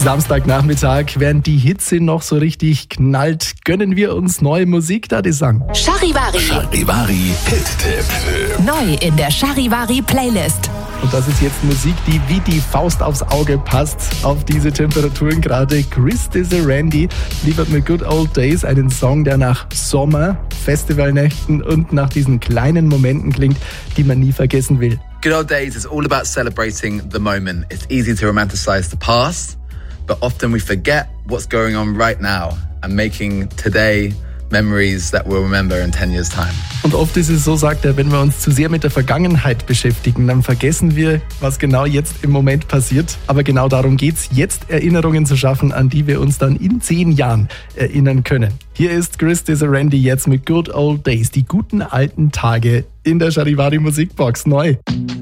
Samstagnachmittag, während die Hitze noch so richtig knallt, gönnen wir uns neue Musik, da die sagen. Charivari. Charivari Hit-Tipp. Neu in der Charivari Playlist. Und das ist jetzt Musik, die wie die Faust aufs Auge passt auf diese Temperaturen gerade. Chris Randy liefert mit Good Old Days einen Song, der nach Sommer, Festivalnächten und nach diesen kleinen Momenten klingt, die man nie vergessen will. Good Old Days is all about celebrating the moment. It's easy to romanticize the past, but often we forget what's going on right now and making today memories that we'll remember in 10 years' time. Und oft ist es so, sagt er, wenn wir uns zu sehr mit der Vergangenheit beschäftigen, dann vergessen wir, was genau jetzt im Moment passiert. Aber genau darum geht's, jetzt Erinnerungen zu schaffen, an die wir uns dann in 10 Jahren erinnern können. Hier ist Chris Randy jetzt mit Good Old Days, die guten alten Tage in der Charivari Musikbox neu.